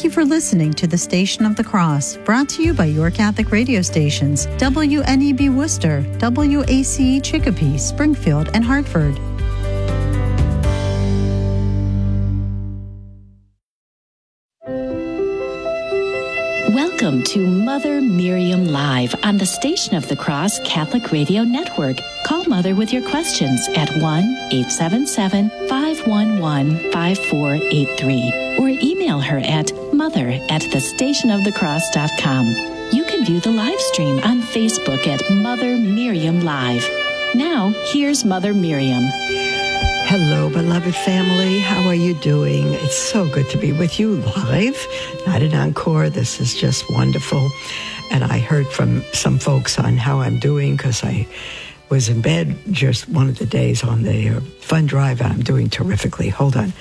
Thank you for listening to the Station of the Cross, brought to you by your Catholic radio stations, WNEB Worcester, WACE Chicopee, Springfield, and Hartford. Welcome to Mother Miriam Live on the Station of the Cross Catholic Radio Network. Call Mother with your questions at 1-877-511-5483 or email her at mother@thestationofthecross.com. You can view the live stream on Facebook at Mother Miriam Live. Now, here's Mother Miriam. Hello, beloved family. How are you doing? It's so good to be with you live, not an encore. This is just wonderful. And I heard from some folks on how I'm doing because I was in bed just one of the days on the fund drive, and I'm doing terrifically. Hold on.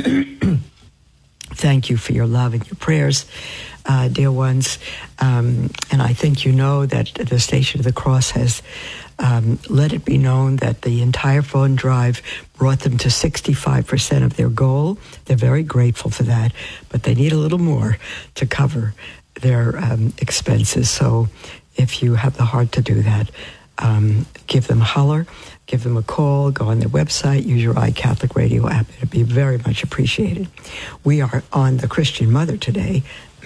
Thank you for your love and your prayers, dear ones. And I think you know that the Station of the Cross has let it be known that the entire fund drive brought them to 65% of their goal. They're very grateful for that, but they need a little more to cover their expenses. So if you have the heart to do that, give them a holler, give them a call, go on their website, use your iCatholic Radio app. It'd be very much appreciated. We are on the Christian Mother today.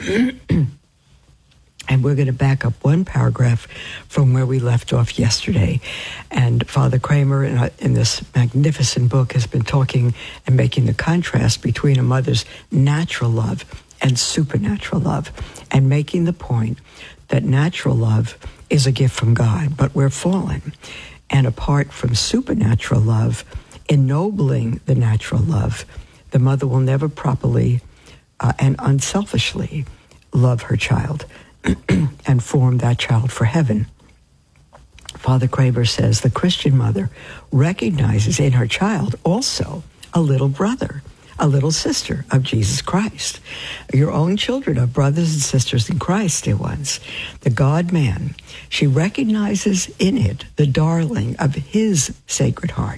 And we're going to back up one paragraph from where we left off yesterday. And Father Kramer, in this magnificent book, has been talking and making the contrast between a mother's natural love and supernatural love, and making the point that natural love is a gift from God, but we're fallen. And apart from supernatural love, ennobling the natural love, the mother will never properly and unselfishly love her child and form that child for heaven. Father Kramer says the Christian mother recognizes in her child also a little brother, a little sister of Jesus Christ. Your own children are brothers and sisters in Christ, dear ones. The God-man, she recognizes in it the darling of his Sacred Heart.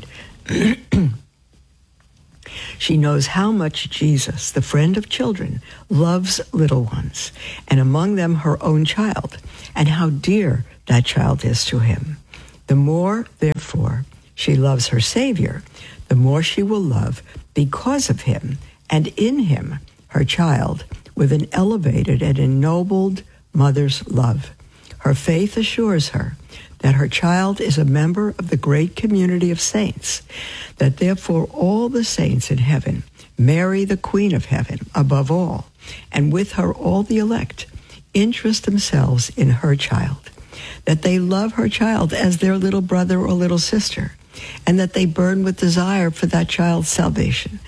She knows how much Jesus, the friend of children, loves little ones, and among them her own child, and how dear that child is to him. The more, therefore, she loves her Savior, the more she will love because of him and in him her child with an elevated and ennobled mother's love. Her faith assures her that her child is a member of the great community of saints, that therefore all the saints in heaven, Mary the Queen of Heaven above all, and with her all the elect, interest themselves in her child, that they love her child as their little brother or little sister, and that they burn with desire for that child's salvation.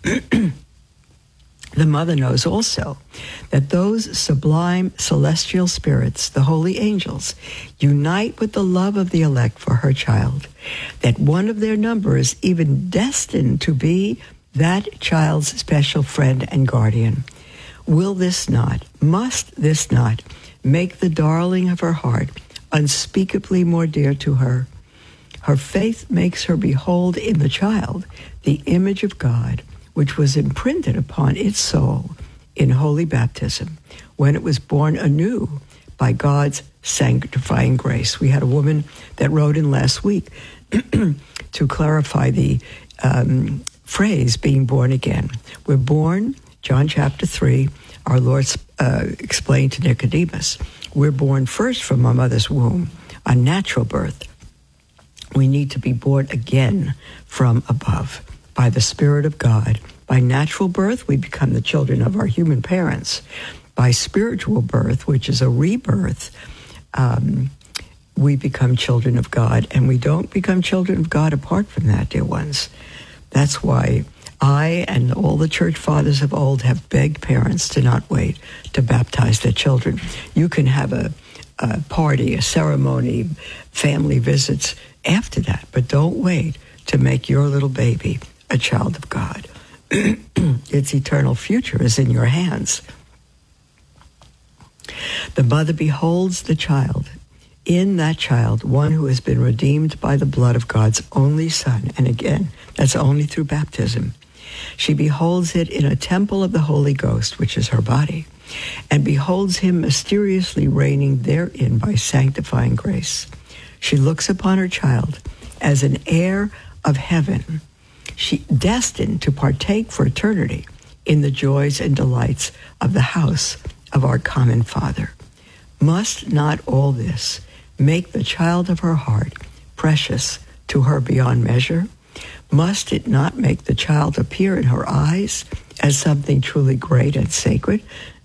The mother knows also that those sublime celestial spirits, the holy angels, unite with the love of the elect for her child, that one of their number is even destined to be that child's special friend and guardian. Will this not, must this not, make the darling of her heart unspeakably more dear to her? Her faith makes her behold in the child the image of God, which was imprinted upon its soul in holy baptism when it was born anew by God's sanctifying grace. We had a woman that wrote in last week to clarify the phrase being born again. We're born, John chapter 3, our Lord explained to Nicodemus, we're born first from our mother's womb, a natural birth. We need to be born again from above by the Spirit of God. By natural birth, we become the children of our human parents. By spiritual birth, which is a rebirth, we become children of God. And we don't become children of God apart from that, dear ones. That's why I and all the church fathers of old have begged parents to not wait to baptize their children. You can have a party, a ceremony, family visits after that, but don't wait to make your little baby a child of God. Its eternal future is in your hands. The mother beholds the child. In that child, one who has been redeemed by the blood of God's only Son. And again, that's only through baptism. She beholds it in a temple of the Holy Ghost, which is her body, and beholds him mysteriously reigning therein by sanctifying grace. She looks upon her child as an heir of heaven, she destined to partake for eternity in the joys and delights of the house of our common Father. Must not all this make the child of her heart precious to her beyond measure? Must it not make the child appear in her eyes as something truly great and sacred?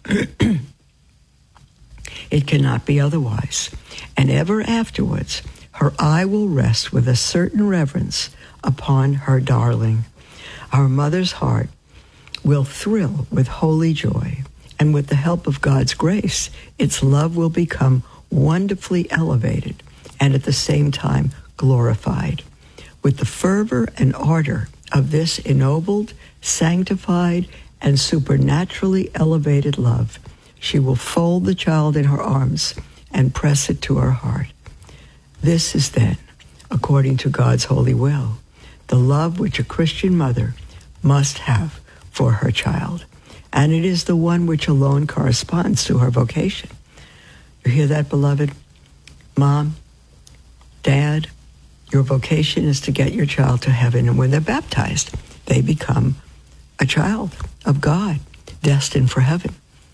It cannot be otherwise. And ever afterwards, her eye will rest with a certain reverence upon her darling. Our mother's heart will thrill with holy joy, and with the help of God's grace, its love will become wonderfully elevated and at the same time glorified. With the fervor and ardor of this ennobled, sanctified, and supernaturally elevated love, she will fold the child in her arms and press it to her heart. This is then, according to God's holy will, the love which a Christian mother must have for her child. And it is the one which alone corresponds to her vocation. You hear that, beloved? Mom, Dad, your vocation is to get your child to heaven. And when they're baptized, they become a child of God, destined for heaven.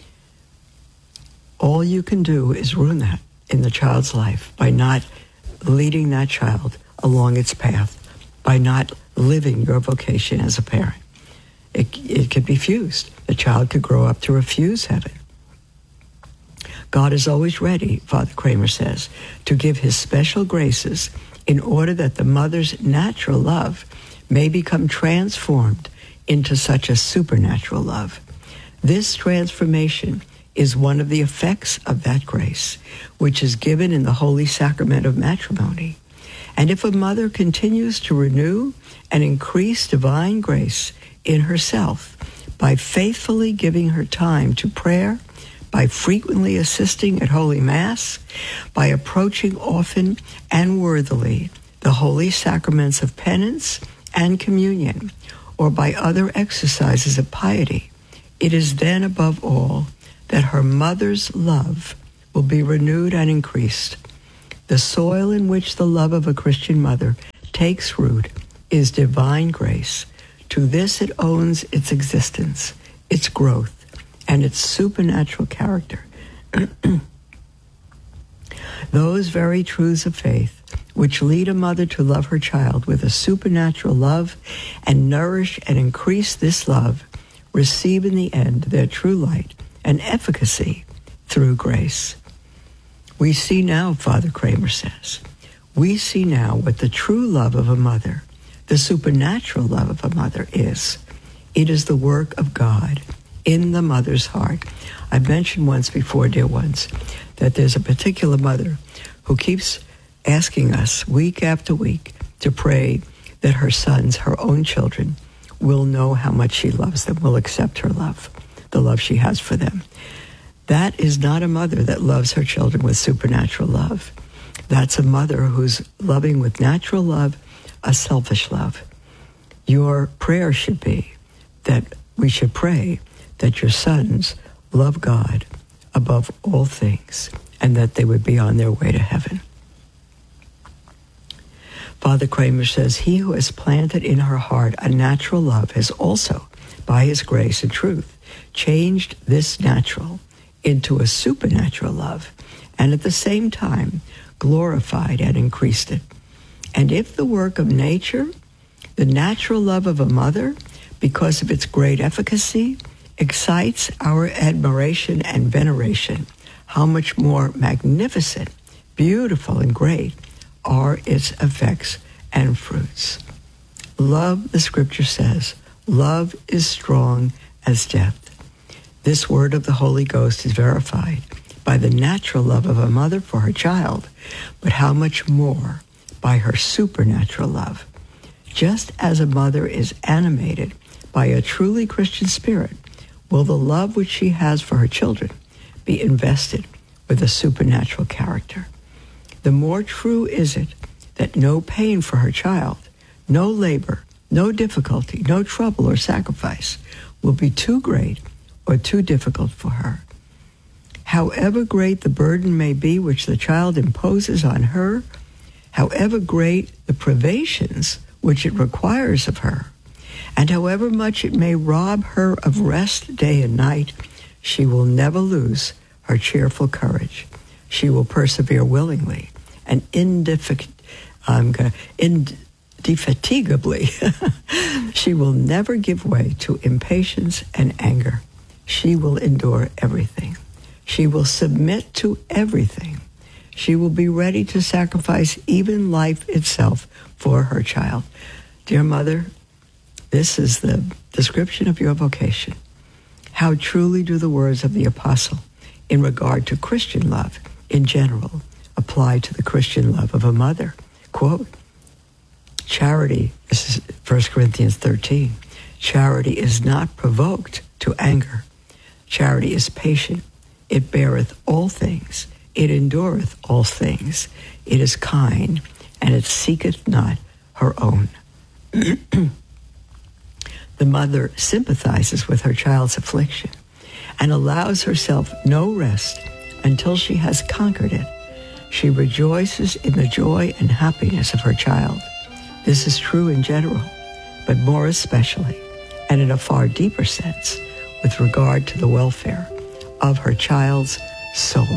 All you can do is ruin that in the child's life by not leading that child along its path, by not living your vocation as a parent. It could be fused. The child could grow up to refuse heaven. God is always ready, Father Kramer says, to give his special graces in order that the mother's natural love may become transformed into such a supernatural love. This transformation is one of the effects of that grace, which is given in the holy sacrament of matrimony. And if a mother continues to renew and increase divine grace in herself by faithfully giving her time to prayer, by frequently assisting at Holy Mass, by approaching often and worthily the holy sacraments of penance and communion, or by other exercises of piety, it is then above all that her mother's love will be renewed and increased. The soil in which the love of a Christian mother takes root is divine grace. To this it owns its existence, its growth, and its supernatural character. Those very truths of faith which lead a mother to love her child with a supernatural love and nourish and increase this love receive in the end their true light and efficacy through grace. We see now, Father Kramer says, we see now what the true love of a mother, the supernatural love of a mother is. It is the work of God in the mother's heart. I've mentioned once before, dear ones, that there's a particular mother who keeps asking us week after week to pray that her sons, her own children, will know how much she loves them, will accept her love, the love she has for them. That is not a mother that loves her children with supernatural love. That's a mother who's loving with natural love, a selfish love. Your prayer should be that we should pray that your sons love God above all things and that they would be on their way to heaven. Father Kramer says, he who has planted in her heart a natural love has also, by his grace and truth, changed this natural into a supernatural love, and at the same time glorified and increased it. And if the work of nature, the natural love of a mother, because of its great efficacy, excites our admiration and veneration, how much more magnificent, beautiful, and great are its effects and fruits. Love, the scripture says, love is strong as death. This word of the Holy Ghost is verified by the natural love of a mother for her child, but how much more by her supernatural love. Just as a mother is animated by a truly Christian spirit, will the love which she has for her children be invested with a supernatural character. The more true is it that no pain for her child, no labor, no difficulty, no trouble or sacrifice will be too great or too difficult for her. However great the burden may be which the child imposes on her, however great the privations which it requires of her, and however much it may rob her of rest day and night, she will never lose her cheerful courage. She will persevere willingly and indefatigably. She will never give way to impatience and anger. She will endure everything. She will submit to everything. She will be ready to sacrifice even life itself for her child. Dear mother, this is the description of your vocation. How truly do the words of the apostle in regard to Christian love in general apply to the Christian love of a mother. Quote, charity, this is 1 Corinthians 13, charity is not provoked to anger. Charity is patient. It beareth all things. It endureth all things. It is kind, and it seeketh not her own. The mother sympathizes with her child's affliction and allows herself no rest until she has conquered it. She rejoices in the joy and happiness of her child. This is true in general, but more especially, and in a far deeper sense, with regard to the welfare of her child's soul.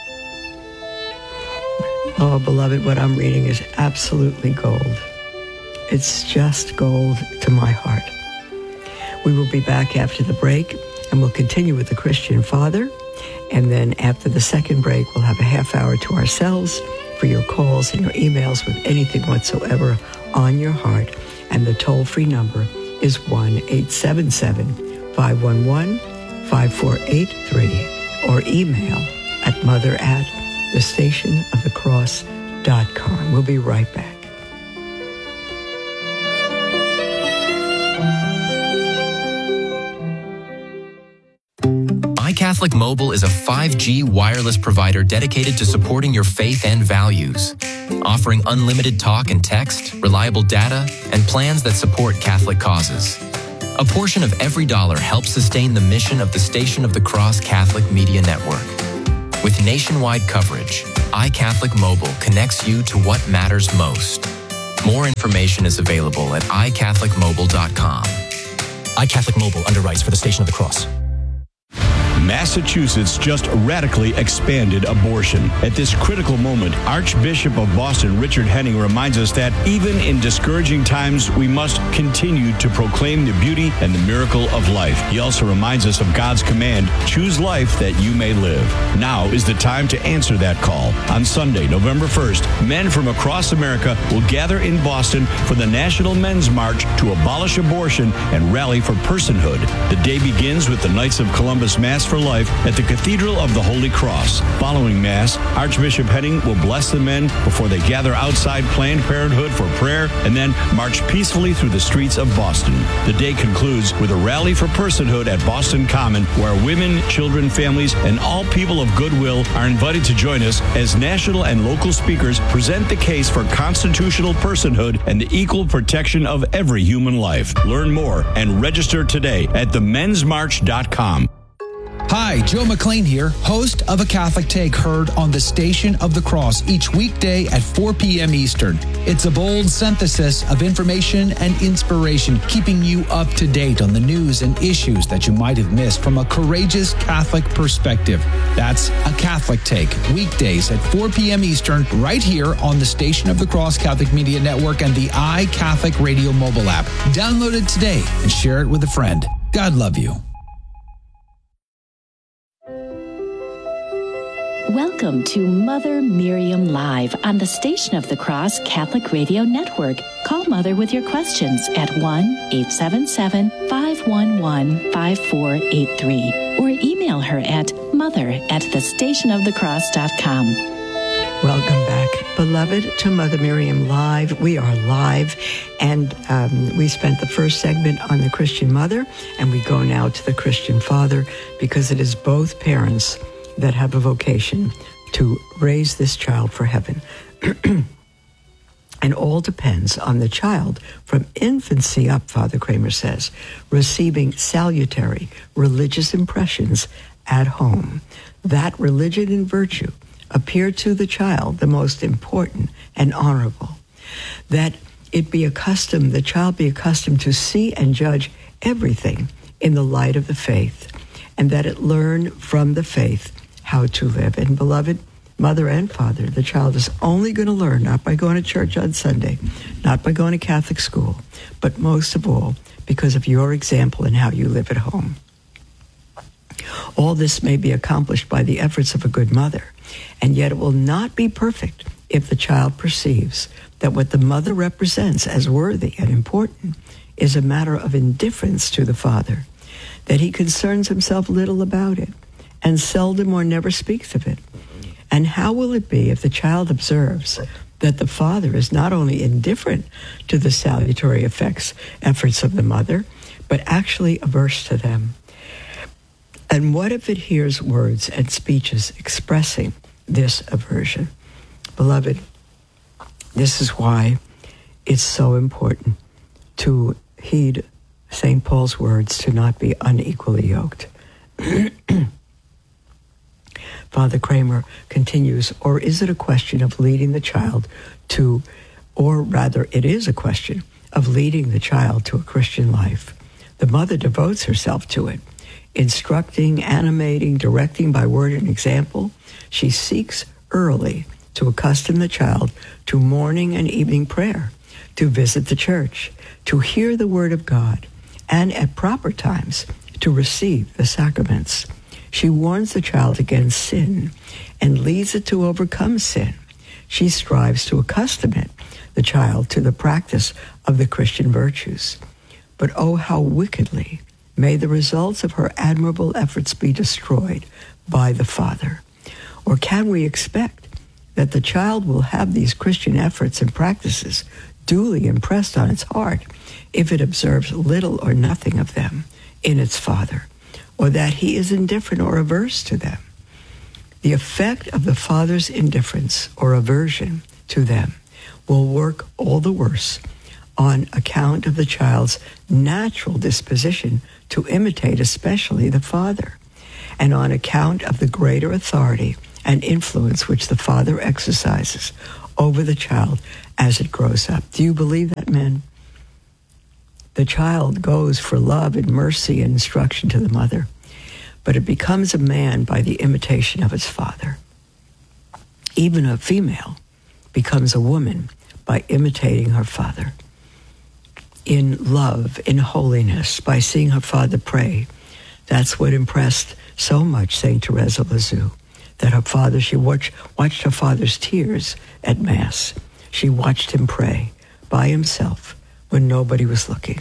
Oh, beloved, what I'm reading is absolutely gold. It's just gold to my heart. We will be back after the break, and we'll continue with the Christian Father. And then after the second break, we'll have a half hour to ourselves for your calls and your emails with anything whatsoever on your heart. And the toll-free number is 1-877-511-5483, or email at mother@thestationofthecross.com. We'll be right back. iCatholic Mobile is a 5G wireless provider dedicated to supporting your faith and values, offering unlimited talk and text, reliable data, and plans that support Catholic causes. A portion of every dollar helps sustain the mission of the Station of the Cross Catholic Media Network. With nationwide coverage, iCatholic Mobile connects you to what matters most. More information is available at iCatholicMobile.com. iCatholic Mobile underwrites for the Station of the Cross. Massachusetts just radically expanded abortion. At this critical moment, Archbishop of Boston Richard Henning reminds us that even in discouraging times, we must continue to proclaim the beauty and the miracle of life. He also reminds us of God's command, choose life that you may live. Now is the time to answer that call. On Sunday, November 1st, men from across America will gather in Boston for the National Men's March to abolish abortion and rally for personhood. The day begins with the Knights of Columbus Mass for Life at the Cathedral of the Holy Cross. Following Mass, Archbishop Henning will bless the men before they gather outside Planned Parenthood for prayer and then march peacefully through the streets of Boston. The day concludes with a rally for personhood at Boston Common, where women, children, families, and all people of goodwill are invited to join us as national and local speakers present the case for constitutional personhood and the equal protection of every human life. Learn more and register today at themensmarch.com. Hi, Joe McLean here, host of A Catholic Take, heard on the Station of the Cross each weekday at 4 p.m. Eastern. It's a bold synthesis of information and inspiration, keeping you up to date on the news and issues that you might have missed from a courageous Catholic perspective. That's A Catholic Take, weekdays at 4 p.m. Eastern, right here on the Station of the Cross Catholic Media Network and the iCatholic Radio mobile app. Download it today and share it with a friend. God love you. Welcome to Mother Miriam Live on the Station of the Cross Catholic Radio Network. Call Mother with your questions at 1-877-511-5483 or email her at mother@thestationofthecross.com. Welcome back, beloved, to Mother Miriam Live. We are live, and we spent the first segment on the Christian Mother, and we go now to the Christian Father, because it is both parents that have a vocation to raise this child for heaven. And all depends on the child from infancy up, Father Kramer says, receiving salutary religious impressions at home. That religion and virtue appear to the child the most important and honorable. That the child be accustomed to see and judge everything in the light of the faith, and that it learn from the faith how to live. And beloved mother and father, the child is only going to learn not by going to church on Sunday, not by going to Catholic school, but most of all because of your example and how you live at home. All this may be accomplished by the efforts of a good mother, and yet it will not be perfect if the child perceives that what the mother represents as worthy and important is a matter of indifference to the father, that he concerns himself little about it and seldom or never speaks of it. And how will it be if the child observes that the father is not only indifferent to the salutary efforts of the mother, but actually averse to them? And what if it hears words and speeches expressing this aversion? Beloved, this is why it's so important to heed St. Paul's words to not be unequally yoked. Father Kramer continues, or is it a question of leading the child to, or rather it is a question of leading the child to a Christian life. The mother devotes herself to it, instructing, animating, directing by word and example. She seeks early to accustom the child to morning and evening prayer, to visit the church, to hear the word of God, and at proper times to receive the sacraments. She warns the child against sin and leads it to overcome sin. She strives to accustom the child to the practice of the Christian virtues. But oh, how wickedly may the results of her admirable efforts be destroyed by the father. Or can we expect that the child will have these Christian efforts and practices duly impressed on its heart if it observes little or nothing of them in its father, or that he is indifferent or averse to them? The effect of the father's indifference or aversion to them will work all the worse on account of the child's natural disposition to imitate especially the father, and on account of the greater authority and influence which the father exercises over the child as it grows up. Do you believe that, men? The child goes for love and mercy and instruction to the mother, but it becomes a man by the imitation of its father. Even a female becomes a woman by imitating her father. In love, in holiness, by seeing her father pray. That's what impressed so much St. Teresa of Lisieux, that her father, she watched her father's tears at Mass. She watched him pray by himself when nobody was looking.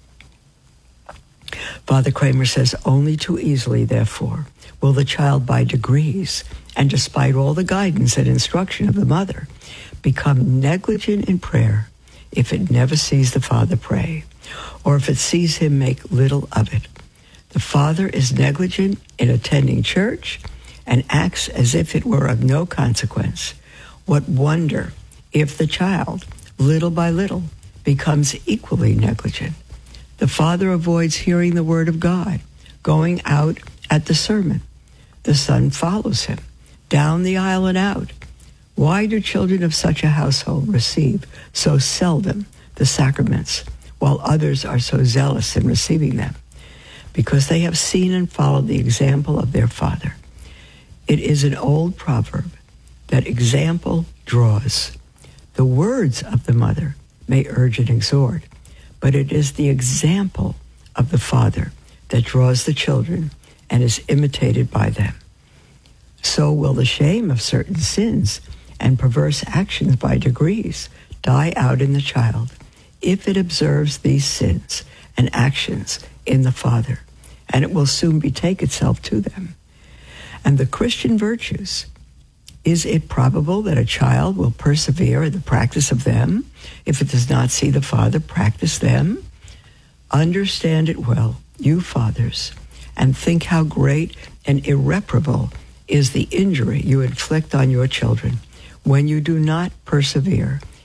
Father Kramer says, only too easily, therefore, will the child by degrees, and despite all the guidance and instruction of the mother, become negligent in prayer if it never sees the father pray, or if it sees him make little of it. The father is negligent in attending church and acts as if it were of no consequence. What wonder if the child, little by little, becomes equally negligent? The father avoids hearing the word of God, going out at the sermon. The son follows him, down the aisle and out. Why do children of such a household receive so seldom the sacraments, while others are so zealous in receiving them? Because they have seen and followed the example of their father. It is an old proverb that example draws. The words of the mother may urge and exhort, but it is the example of the father that draws the children and is imitated by them. So will the shame of certain sins and perverse actions by degrees die out in the child if it observes these sins and actions in the father, and it will soon betake itself to them. And the Christian virtues, is it probable that a child will persevere in the practice of them if it does not see the father practice them? Understand it well, you fathers, and think how great and irreparable is the injury you inflict on your children when you do not persevere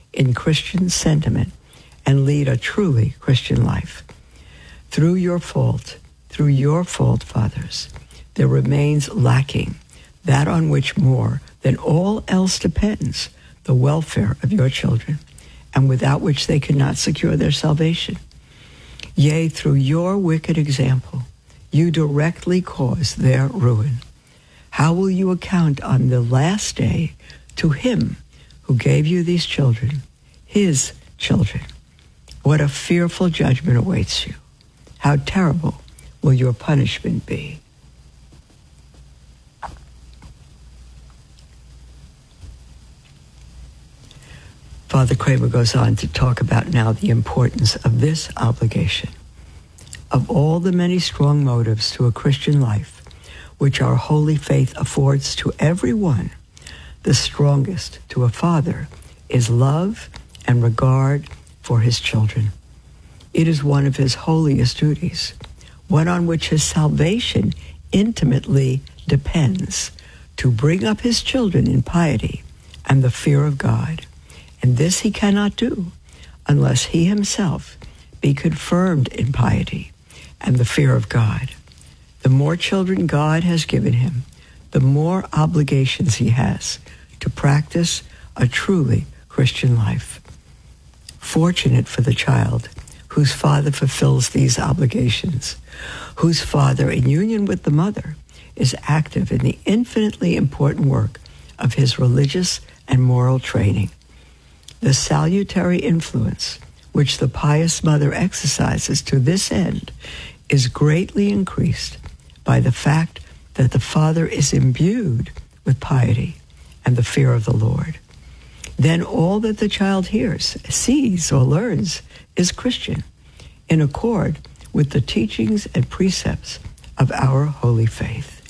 in Christian sentiment and lead a truly Christian life. Through your fault, fathers, there remains lacking that on which more than all else depends the welfare of your children, and without which they cannot secure their salvation. Yea, through your wicked example, you directly cause their ruin. How will you account on the last day to him who gave you these children, his children? What a fearful judgment awaits you. How terrible will your punishment be. Father Kramer goes on to talk about now the importance of this obligation. Of all the many strong motives to a Christian life, which our holy faith affords to everyone, the strongest to a father is love and regard for his children. It is one of his holiest duties, one on which his salvation intimately depends, to bring up his children in piety and the fear of God. And this he cannot do unless he himself be confirmed in piety and the fear of God. The more children God has given him, the more obligations he has to practice a truly Christian life. Fortunate for the child whose father fulfills these obligations, whose father, in union with the mother, is active in the infinitely important work of his religious and moral training. The salutary influence which the pious mother exercises to this end is greatly increased by the fact that the father is imbued with piety and the fear of the Lord. Then all that the child hears, sees, or learns is Christian, in accord with the teachings and precepts of our holy faith.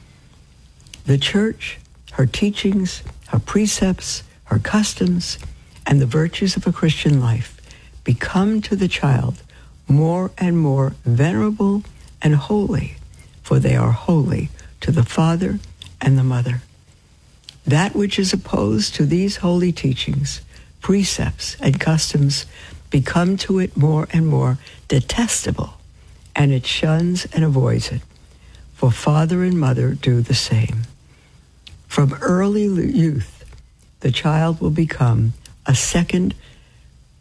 The Church, her teachings, her precepts, her customs, and the virtues of a Christian life become to the child more and more venerable and holy, for they are holy to the father and the mother. That which is opposed to these holy teachings, precepts, and customs become to it more and more detestable, and it shuns and avoids it, for father and mother do the same. From early youth, the child will become a second